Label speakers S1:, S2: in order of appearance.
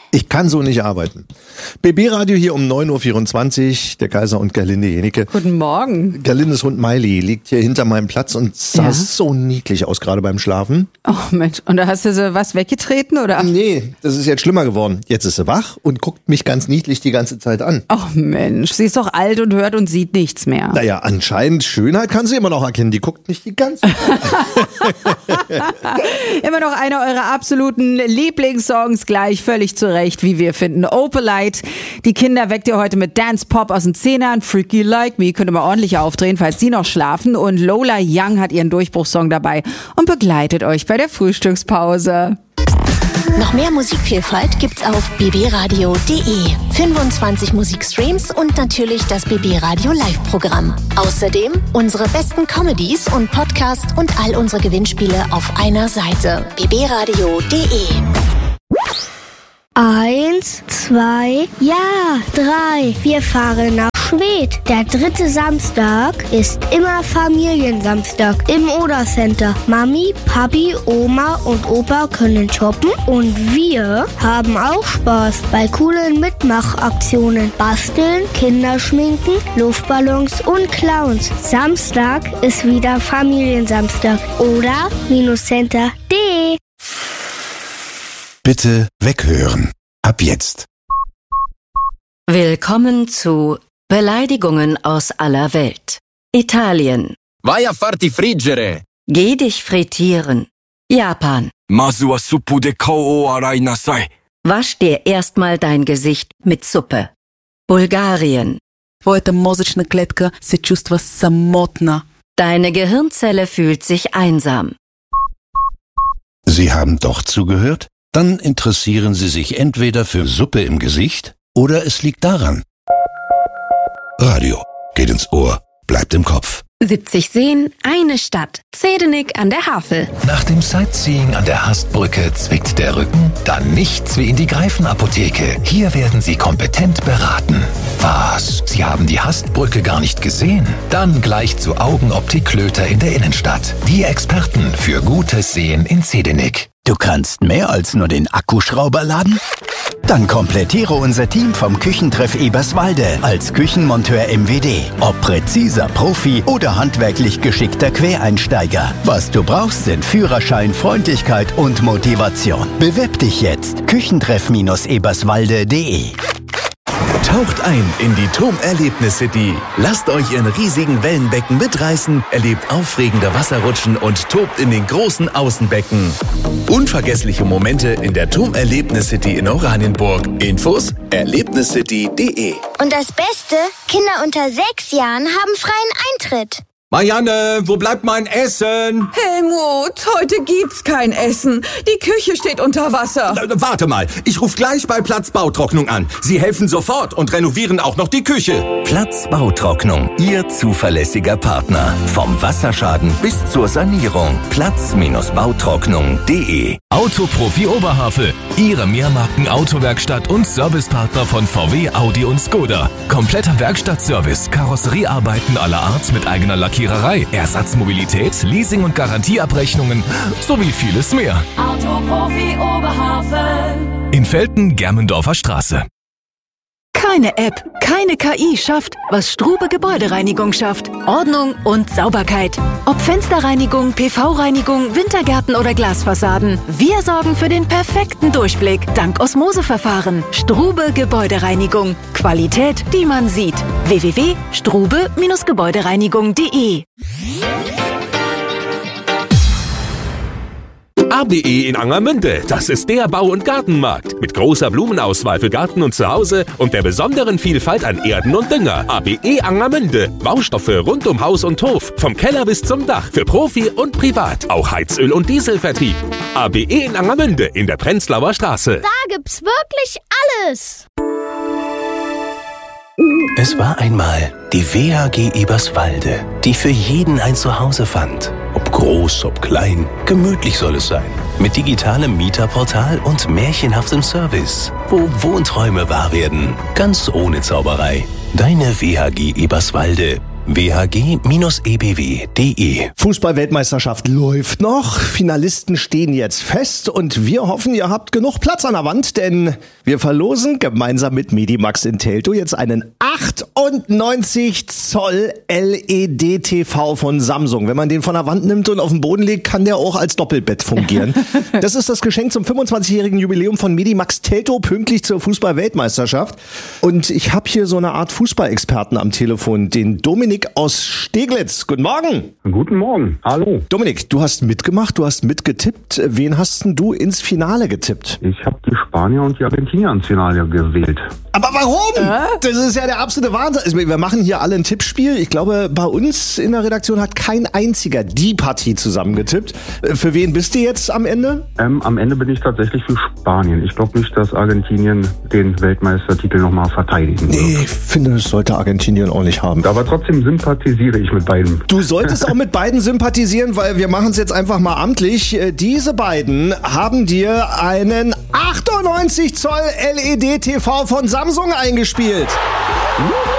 S1: Ich kann so nicht arbeiten. BB-Radio hier um 9.24 Uhr, der Kaiser und Gerlinde Jenecke.
S2: Guten Morgen.
S1: Gerlindes Hund Miley liegt hier hinter meinem Platz und sah so niedlich aus, gerade beim Schlafen.
S2: Oh Mensch, und da hast du so was weggetreten, oder?
S1: Nee, das ist jetzt schlimmer geworden. Jetzt ist sie wach und guckt mich ganz niedlich die ganze Zeit an.
S2: Oh Mensch, sie ist doch alt und hört und sieht nichts mehr.
S1: Naja, anscheinend Schönheit kann sie immer noch erkennen. Die guckt mich die ganze Zeit an.
S2: Immer noch einer eurer absoluten Lieblingssongs, gleich völlig zurecht, wie wir finden. Opalite. Die Kinder weckt ihr heute mit Dance Pop aus den Zehnern. Freaky Like Me könnt ihr mal ordentlich aufdrehen, falls die noch schlafen. Und Lola Young hat ihren Durchbruchssong dabei und begleitet euch bei der Frühstückspause.
S3: Noch mehr Musikvielfalt gibt's auf bbradio.de. 25 Musikstreams und natürlich das BB Radio Live-Programm. Außerdem unsere besten Comedies und Podcasts und all unsere Gewinnspiele auf einer Seite. bbradio.de.
S4: 1, 2, ja, 3. Wir fahren nach Schwedt. Der 3. Samstag ist immer Familiensamstag im Oder-Center. Mami, Papi, Oma und Opa können shoppen und wir haben auch Spaß bei coolen Mitmachaktionen. Basteln, Kinderschminken, Luftballons und Clowns. Samstag ist wieder Familiensamstag. Oder-center.de.
S5: Bitte weghören. Ab jetzt.
S6: Willkommen zu Beleidigungen aus aller Welt. Italien.
S7: Vai a farti friggere.
S6: Geh dich frittieren. Japan.
S7: Masu wa suppu de kao o arai nasai.
S6: Wasch dir erstmal dein Gesicht mit Suppe. Bulgarien.
S8: Твоята мозъчна клетка се чувства самотна.
S6: Deine Gehirnzelle fühlt sich einsam.
S5: Sie haben doch zugehört? Dann interessieren Sie sich entweder für Suppe im Gesicht oder es liegt daran. Radio geht ins Ohr, bleibt im Kopf.
S9: 70 Seen, eine Stadt. Zedenik an der Havel.
S10: Nach dem Sightseeing an der Hastbrücke zwickt der Rücken? Dann nichts wie in die Greifenapotheke. Hier werden Sie kompetent beraten. Was? Sie haben die Hastbrücke gar nicht gesehen? Dann gleich zu Augenoptik Klöter in der Innenstadt. Die Experten für gutes Sehen in Zedenik.
S11: Du kannst mehr als nur den Akkuschrauber laden? Dann komplettiere unser Team vom Küchentreff Eberswalde als Küchenmonteur MWD. Ob präziser Profi oder handwerklich geschickter Quereinsteiger. Was du brauchst, sind Führerschein, Freundlichkeit und Motivation. Bewirb dich jetzt. Küchentreff-eberswalde.de.
S12: Taucht ein in die TUM-Erlebnis-City. Lasst euch in riesigen Wellenbecken mitreißen, erlebt aufregende Wasserrutschen und tobt in den großen Außenbecken. Unvergessliche Momente in der TUM-Erlebnis-City in Oranienburg. Infos erlebniscity.de.
S4: Und das Beste, Kinder unter 6 Jahren haben freien Eintritt.
S7: Marianne, wo bleibt mein Essen?
S13: Helmut, heute gibt's kein Essen. Die Küche steht unter Wasser.
S7: Warte mal, ich rufe gleich bei Platz Bautrocknung an. Sie helfen sofort und renovieren auch noch die Küche.
S10: Platz Bautrocknung, Ihr zuverlässiger Partner. Vom Wasserschaden bis zur Sanierung. Platz-bautrocknung.de.
S14: Autoprofi Oberhavel, Ihre Mehrmarken-Autowerkstatt und Servicepartner von VW, Audi und Skoda. Kompletter Werkstattservice, Karosseriearbeiten aller Art mit eigener Lackiererei, Ersatzmobilität, Leasing- und Garantieabrechnungen sowie vieles mehr.
S15: Autoprofi Oberhavel.
S14: In Velten, Germendorfer Straße.
S9: Keine App, keine KI schafft, was Strube Gebäudereinigung schafft. Ordnung und Sauberkeit. Ob Fensterreinigung, PV-Reinigung, Wintergärten oder Glasfassaden. Wir sorgen für den perfekten Durchblick dank Osmoseverfahren. Strube Gebäudereinigung. Qualität, die man sieht. www.strube-gebäudereinigung.de.
S16: ABE in Angermünde, das ist der Bau- und Gartenmarkt. Mit großer Blumenauswahl für Garten und Zuhause und der besonderen Vielfalt an Erden und Dünger. ABE Angermünde. Baustoffe rund um Haus und Hof. Vom Keller bis zum Dach. Für Profi und Privat. Auch Heizöl- und Dieselvertrieb. ABE in Angermünde in der Prenzlauer Straße.
S4: Da gibt's wirklich alles.
S10: Es war einmal die WHG Eberswalde, die für jeden ein Zuhause fand. Ob groß, ob klein, gemütlich soll es sein. Mit digitalem Mieterportal und märchenhaftem Service, wo Wohnträume wahr werden, ganz ohne Zauberei. Deine WHG Eberswalde.
S5: whg-ebw.de.
S1: Fußball-Weltmeisterschaft läuft noch. Finalisten stehen jetzt fest und wir hoffen, ihr habt genug Platz an der Wand, denn wir verlosen gemeinsam mit Medimax in Teltow jetzt einen 98 Zoll LED-TV von Samsung. Wenn man den von der Wand nimmt und auf den Boden legt, kann der auch als Doppelbett fungieren. Das ist das Geschenk zum 25-jährigen Jubiläum von Medimax Teltow, pünktlich zur Fußball-Weltmeisterschaft. Und ich habe hier so eine Art Fußballexperten am Telefon, den Dominik aus Steglitz. Guten Morgen.
S17: Guten Morgen. Hallo.
S1: Dominik, du hast mitgemacht, du hast mitgetippt. Wen hast denn du ins Finale getippt?
S17: Ich habe die Spanier und die Argentinier ins Finale gewählt.
S1: Aber warum? Das ist ja der absolute Wahnsinn. Also wir machen hier alle ein Tippspiel. Ich glaube, bei uns in der Redaktion hat kein einziger die Partie zusammengetippt. Für wen bist du jetzt am Ende?
S17: Am Ende bin ich tatsächlich für Spanien. Ich glaube nicht, dass Argentinien den Weltmeistertitel nochmal verteidigen wird.
S1: Nee, ich finde, das sollte Argentinien auch nicht haben.
S17: Aber trotzdem sympathisiere ich mit beiden.
S1: Du solltest auch mit beiden sympathisieren, weil wir machen es jetzt einfach mal amtlich. Diese beiden haben dir einen 98 Zoll LED-TV von Samsung eingespielt.